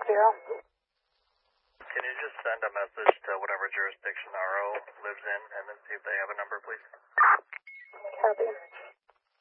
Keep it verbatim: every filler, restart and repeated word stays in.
zero. Can you just send a message to whatever jurisdiction R O lives in and then see if they have a number, please?